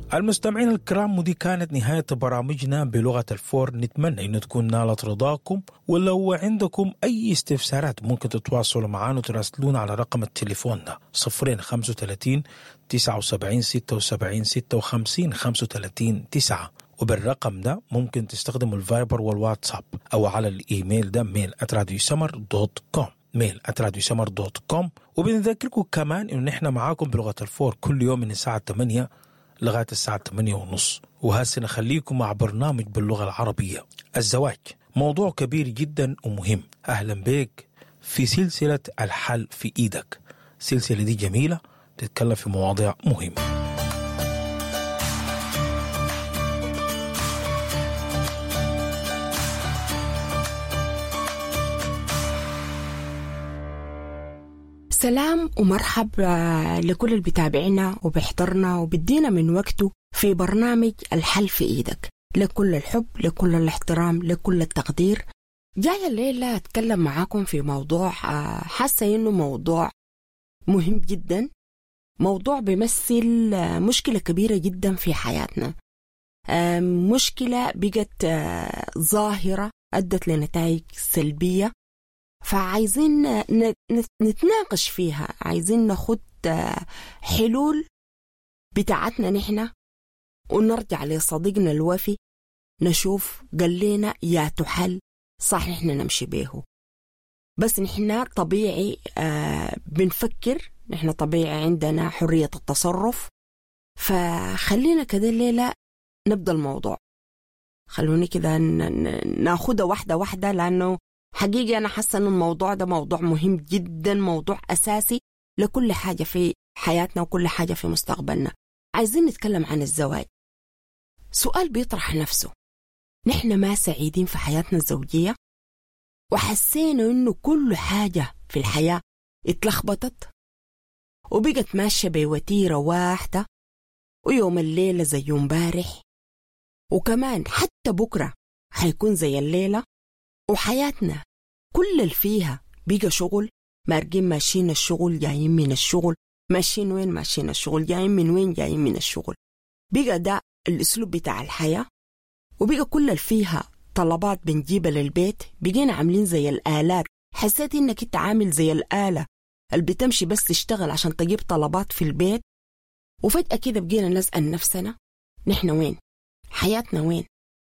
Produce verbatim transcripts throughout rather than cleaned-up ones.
المستمعين الكرام، ودي كانت نهاية برامجنا بلغة الفور. نتمنى أن تكون نالت رضاكم، ولو عندكم أي استفسارات ممكن تتواصلوا معنا وتراسلونا على رقم التليفون ده صفرين خمسة وثلاثين تسعة وسبعين ستة وسبعين ستة وخمسين خمسة وثلاثين تسعة. وبالرقم ده ممكن تستخدموا الفايبر والواتساب، أو على الإيميل ده ميل آت راديو سمر دوت كوم ميل آت راديو سمر دوت كوم. وبنذكركم كمان إنه نحن معاكم بلغة الفور كل يوم من الساعة ثمانية لغاية الساعة ثمانية ونص. وهسه نخليكم مع برنامج باللغة العربية. الزواج موضوع كبير جدا ومهم. أهلا بك في سلسلة الحل في إيدك. السلسلة دي جميلة، تتكلم في مواضيع مهمة. سلام ومرحب لكل اللي بيتابعنا وبيحضرنا وبدينا من وقته في برنامج الحل في إيدك. لكل الحب، لكل الاحترام، لكل التقدير. جاية الليلة أتكلم معاكم في موضوع حاسة إنه موضوع مهم جدا، موضوع بيمثل مشكلة كبيرة جدا في حياتنا، مشكلة بقت ظاهرة أدت لنتائج سلبية، فعايزين نتناقش فيها، عايزين ناخد حلول بتاعتنا نحن، ونرجع لصديقنا الوفي نشوف قال لنا يا تحل صح نحن نمشي بيه. بس نحن طبيعي آه بنفكر، نحن طبيعي عندنا حرية التصرف، فخلينا كده الليلة نبدأ الموضوع. خلوني كده ناخدها واحدة واحدة، لأنه حقيقة أنا حاسة أن الموضوع ده موضوع مهم جدا، موضوع أساسي لكل حاجة في حياتنا وكل حاجة في مستقبلنا. عايزين نتكلم عن الزواج. سؤال بيطرح نفسه، نحن ما سعيدين في حياتنا الزوجية وحسينا أنه كل حاجة في الحياة اتلخبطت وبقت ماشية بوتيرة واحدة، ويوم الليلة زي يوم بارح، وكمان حتى بكرة حيكون زي الليلة، وحياتنا كل اللي فيها بيجا شغل، مارجين ماشيين الشغل جايين من الشغل، ماشيين وين ماشيين الشغل، جايين من وين جايين من الشغل. بيجا ده الأسلوب بتاع الحياة، وبيجا كل اللي فيها طلبات بنجيبها للبيت، بيجينا عاملين زي الآلات. حسيت إنك انت عامل زي الآلة اللي بتمشي بس تشتغل عشان تجيب طلبات في البيت، وفجأة كده بقينا نسأل نفسنا نحن وين؟ حياتنا وين؟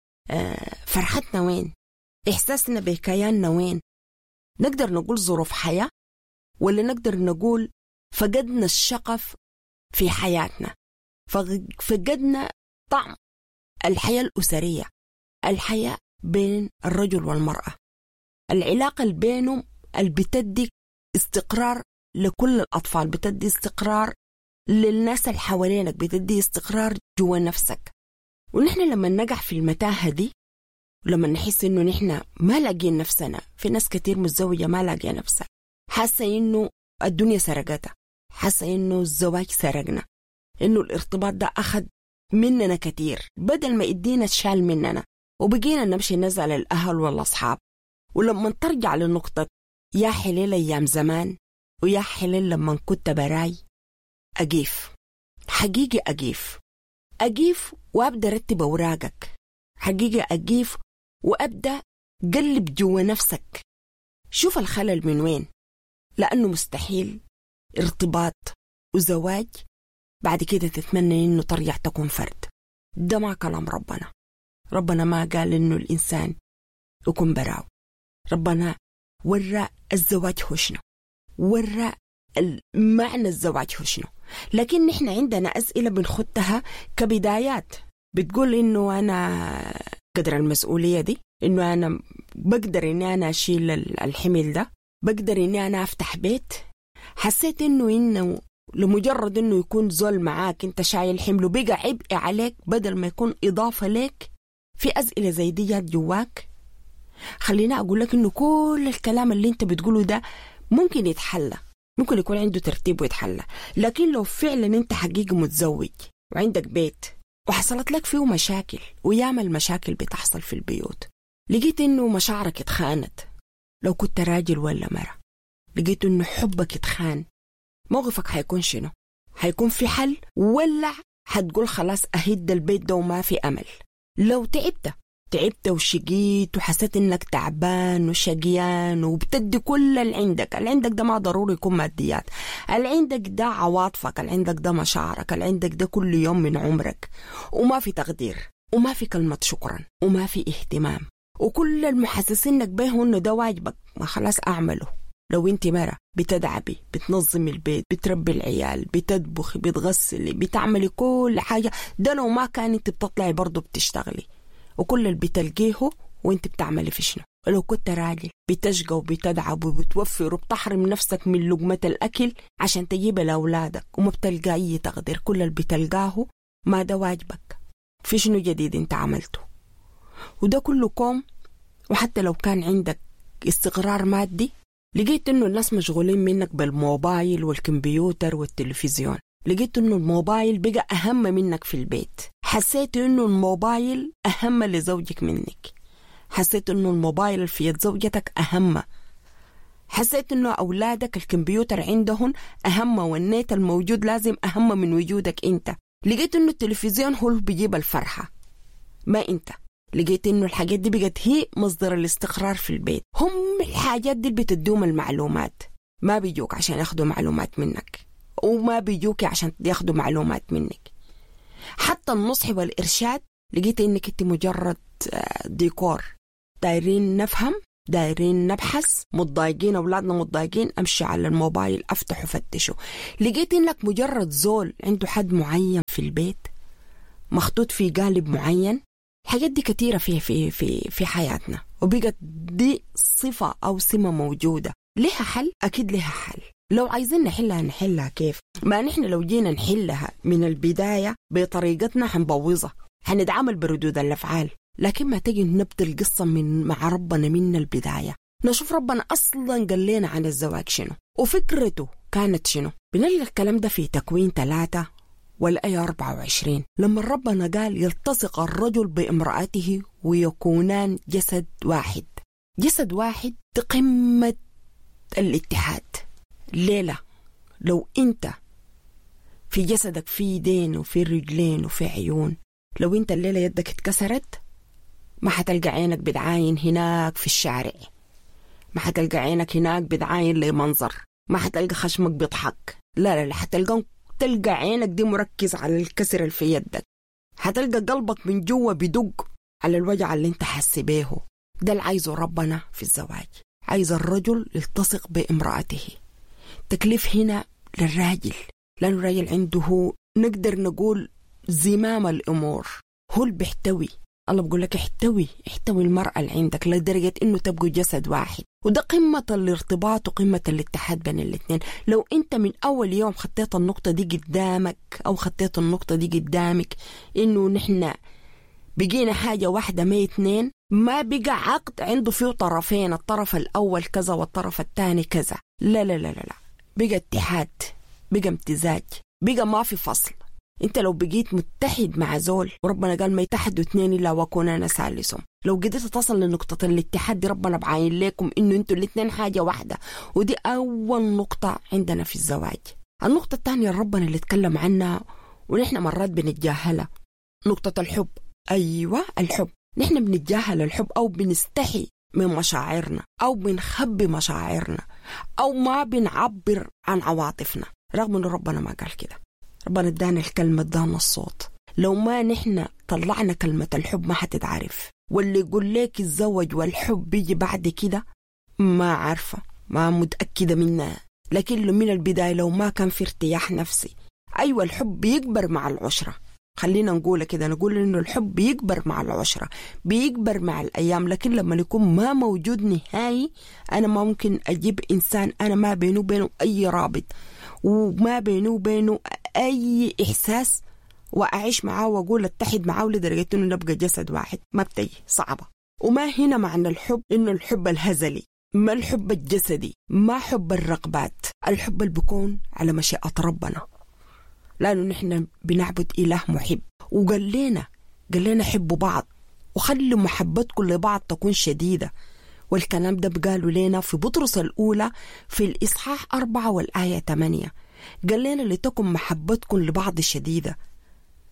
آه فرحتنا وين؟ إحساسنا بكياننا وين؟ نقدر نقول ظروف حياة، ولا نقدر نقول فقدنا الشغف في حياتنا، فقدنا طعم الحياة الأسرية، الحياة بين الرجل والمرأة، العلاقة اللي بينهم اللي بتدي استقرار لكل الأطفال، بتدي استقرار للناس اللي حوالينك، بتدي استقرار جوا نفسك. ونحن لما نقع في المتاهة دي، ولما نحس إنه نحن ما لاقين نفسنا، في ناس كتير متزوجة ما لاقية نفسها، حاسة إنه الدنيا سرقتها، حاسة إنه الزواج سرقنا، إنه الارتباط ده أخذ مننا كتير بدل ما يدينا الشال مننا، وبقينا نمشي نزل الأهل والأصحاب. ولما ترجع لنقطة يا حليل أيام زمان، ويا حليل لما كنت براي، أجيف حقيقي، أجيف أجيف وأبدأ رتب أوراقك، حقيقي أجيف وأبدأ قلب جوا نفسك، شوف الخلل من وين، لأنه مستحيل ارتباط وزواج بعد كده تتمنى إنه ترجع تكون فرد. ده ما كلام ربنا. ربنا ما قال إنه الإنسان يكون براو. ربنا ورى الزواج هشنو، ورى معنى الزواج هشنو، لكن نحن عندنا أسئلة بنخدها كبدايات، بتقول إنه أنا قدر المسؤولية دي، إنه أنا بقدر إني أنا أشيل الحمل ده، بقدر إني أنا أفتح بيت. حسيت إنه إنه لمجرد إنه يكون زول معاك أنت شايل حمله بقى عبء عليك بدل ما يكون إضافة لك. في أسئلة زي دي جات جواك. خلينا أقول لك إنه كل الكلام اللي أنت بتقوله ده ممكن يتحلى، ممكن يكون عنده ترتيب ويتحلى، لكن لو فعلا أنت حقيقي متزوج وعندك بيت وحصلت لك فيه مشاكل، وياما المشاكل بتحصل في البيوت، لقيت إنه مشاعرك اتخانت، لو كنت راجل ولا مرة لقيت إنه حبك اتخان، موقفك هيكون شنو؟ هيكون في حل ولا حتقول خلاص أهد البيت ده وما في أمل. لو تعبت تعبت وشقيت وحسيت إنك تعبان وشقيان وبتدي كل اللي عندك، اللي عندك ده ما ضروري يكون ماديات، اللي عندك ده عواطفك، اللي عندك ده مشاعرك، اللي عندك ده كل يوم من عمرك، وما في تقدير وما في كلمة شكرا وما في اهتمام، وكل المحسسينك به إنه ده واجبك، ما خلاص أعمله. لو انت مرة بتدعبي بتنظمي البيت بتربي العيال بتطبخي بتغسلي بتعملي كل حاجة، ده لو ما كان انت بتطلعي برضو بتشتغلي، وكل اللي بتلقيه وانت بتعملي في شنو. ولو كنت راجل بتشقى وبتدعب وبتوفر وبتحرم نفسك من لقمة الأكل عشان تجيب لأولادك وما بتلقى أي تقدير، كل اللي بتلقاه ما ده واجبك، في شنو جديد انت عملته. وده كله كوم. وحتى لو كان عندك استقرار مادي لقيت انه الناس مشغولين منك بالموبايل والكمبيوتر والتلفزيون، لقيت انه الموبايل بقى اهم منك في البيت، حسيت انه الموبايل اهم لزوجك منك، حسيت انه الموبايل في يد زوجتك اهم، حسيت انه اولادك الكمبيوتر عندهم اهم والنت الموجود لازم اهم من وجودك انت، لقيت انه التلفزيون هو اللي بيجيب الفرحة ما انت، لقيت انه الحاجات دي بقت هي مصدر الاستقرار في البيت. هم الحاجات دي بتدوم المعلومات، ما بيجوك عشان ياخدوا معلومات منك وما بيجوك عشان ياخدوا معلومات منك. حتى النصح والإرشاد لقيت انك انت مجرد ديكور، دايرين نفهم دايرين نبحث، متضايقين أولادنا متضايقين أمشي على الموبايل أفتح وفتشه. لقيت إنك مجرد زول عنده حد معين في البيت مخطوط في قالب معين. الحاجات دي كتيرة في في في في حياتنا، وبقت دي صفة أو سمة موجودة. لها حل؟ أكيد لها حل. لو عايزين نحلها نحلها كيف؟ ما نحن لو جينا نحلها من البداية بطريقتنا حنبوظها، حنتعامل بردود الأفعال. لكن ما تجي نبدأ القصة من مع ربنا من البداية، نشوف ربنا أصلا قال لنا عن الزواج شنو وفكرته كانت شنو. بنلقى الكلام ده في تكوين ثلاثة والآية أربعة وعشرين، لما ربنا قال يلتصق الرجل بامرأته ويكونان جسد واحد. جسد واحد قمة الاتحاد. ليلة لو انت في جسدك في يدين وفي رجلين وفي عيون، لو انت الليلة يدك اتكسرت ما حتلقى عينك بدعاين هناك في الشارع، ما حتلقى عينك هناك بدعاين لمنظر، ما حتلقى خشمك بيضحك، لا لا لا، حتلقى تلقى عينك دي مركز على الكسر اللي في يدك، حتلقى قلبك من جوا بدق على الوجع اللي انت حاسس بيه. ده اللي عايزه ربنا في الزواج، عايز الرجل يلتصق بامرأته. تكليف هنا للراجل، لأنه الراجل عنده نقدر نقول زمام الأمور، هو اللي بيحتوي. الله بقول لك احتوي احتوي المرأة اللي عندك لدرجة انه تبقوا جسد واحد. وده قمة الارتباط وقمة الاتحاد بين الاثنين. لو انت من اول يوم خطيت النقطة دي قدامك او خطيت النقطة دي قدامك انه نحن بقينا حاجة واحدة ما اثنين، ما بقى عقد عنده فيه طرفين، الطرف الاول كذا والطرف الثاني كذا، لا لا لا لا لا، بقى اتحاد، بقى امتزاج، بقى ما في فصل. انت لو بقيت متحد مع زول وربنا قال ما يتحدوا اثنين الا وكونان ثالثهم، لو قدرت تصل لنقطة الاتحاد دي ربنا بعين لكم انه انتوا الاثنين حاجة واحدة. ودي اول نقطة عندنا في الزواج. النقطة الثانية ربنا اللي اتكلم عنها ونحن مرات بنتجاهلها، نقطة الحب. ايوه الحب، نحن بنتجاهل الحب او بنستحي من مشاعرنا او بنخبي مشاعرنا او ما بنعبر عن عواطفنا، رغم انه ربنا ما قال كده. ربنا ادانا الكلمة ادانا الصوت. لو ما نحن طلعنا كلمة الحب ما حتتعرف، واللي يقول لك الزواج والحب بيجي بعد كده ما عارفة، ما متأكدة منها. لكن من البداية لو ما كان في ارتياح نفسي، أيوة الحب بيكبر مع العشرة، خلينا نقول كده، نقول إنه الحب بيكبر مع العشرة، بيكبر مع الأيام. لكن لما يكون ما موجود نهائي، أنا ما ممكن أجيب إنسان أنا ما بينه وبينه أي رابط وما بينه وبينه أي إحساس وأعيش معاه وأقول اتحد معاه لدرجة إنه نبقى جسد واحد، ما بتجي، صعبة. وما هنا معنى الحب إنه الحب الهزلي، ما الحب الجسدي، ما حب الرغبات، الحب اللي بيكون على مشيئة ربنا، لأنه نحن بنعبد إله محب. وقال لنا قال لنا حبوا بعض وخلوا محبتكم لبعض تكون شديدة. والكلام ده بقالوا لنا في بطرس الأولى في الإصحاح أربعة والآية ثمانية، قال لنا لتكن محبتكم لبعض شديدة.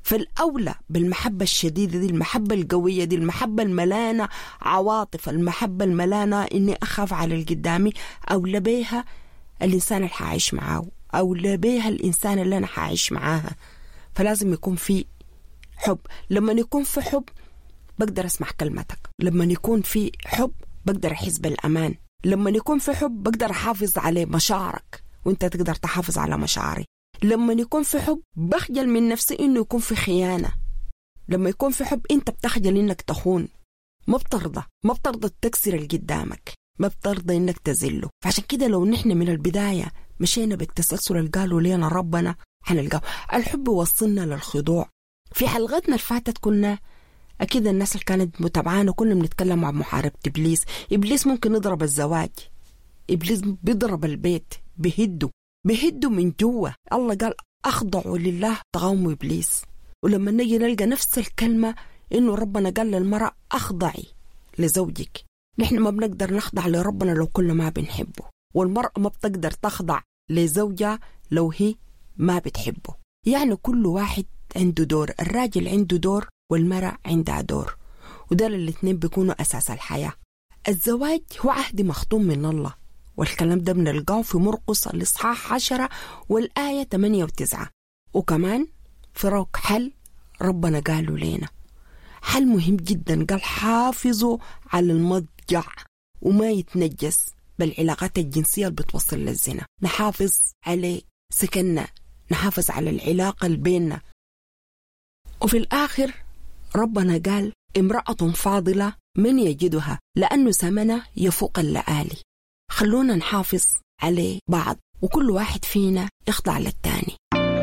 فالأولى بالمحبة الشديدة دي، المحبة القوية دي، المحبة الملانة عواطف، المحبة الملانة إني أخاف على القدامي، أولى بيها الإنسان اللي حاعيش معاه، أولى بيها الإنسان اللي أنا حاعيش معاها. فلازم يكون في حب. لما يكون في حب بقدر أسمع كلمتك، لما يكون في حب بقدر أحس بالأمان، لما يكون في حب بقدر أحافظ على مشاعرك وانت تقدر تحافظ على مشاعري. لما يكون في حب بخجل من نفسي إنه يكون في خيانة. لما يكون في حب انت بتخجل إنك تخون، ما بترضى ما بترضى تكسر اللي قدامك، ما بترضى إنك تزله. فعشان كده لو نحن من البداية مشينا بالتسلسل اللي قالوا لنا ربنا حنلقاه. الحب وصلنا للخضوع. في حلقتنا الفاتت كنا أكيد الناس اللي كانت متابعانا كنا بنتكلم عن محاربة إبليس. إبليس ممكن يضرب الزواج، إبليس بيضرب البيت، بيهده بيهده من جوا. الله قال أخضعوا لله تقاوموا إبليس. ولما نجي نلقى نفس الكلمة إنه ربنا قال للمرأة أخضعي لزوجك. نحن ما بنقدر نخضع لربنا لو كل ما بنحبه، والمرأة ما بتقدر تخضع لزوجها لو هي ما بتحبه. يعني كل واحد عنده دور، الراجل عنده دور والمرأة عندها دور، وده الاثنين بيكونوا أساس الحياة. الزواج هو عهد مختوم من الله، والكلام ده بنلقاه في مرقس الإصحاح عشرة والآية ثمانية وتسعة. وكمان في روك حل ربنا قالوا لنا حل مهم جدا، قال حافظوا على المضجع وما يتنجس بالعلاقات الجنسية اللي بتوصل للزنا. نحافظ على سكننا، نحافظ على العلاقة اللي بيننا. وفي الآخر ربنا قال امرأة فاضلة من يجدها لأنه ثمنها يفوق اللآلي. خلونا نحافظ على بعض وكل واحد فينا يخضع للتاني.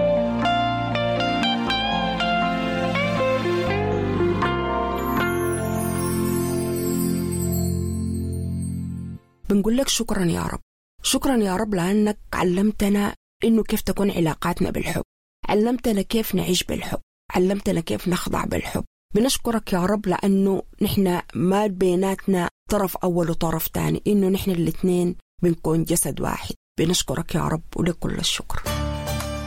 بنقول لك شكرا يا رب، شكرا يا رب لأنك علمتنا إنه كيف تكون علاقاتنا بالحب، علمتنا كيف نعيش بالحب، علمتنا كيف نخضع بالحب. بنشكرك يا رب لأنه نحن ما بيناتنا طرف أول وطرف تاني، إنه نحن الاثنين بنكون جسد واحد. بنشكرك يا رب ولكل الشكر.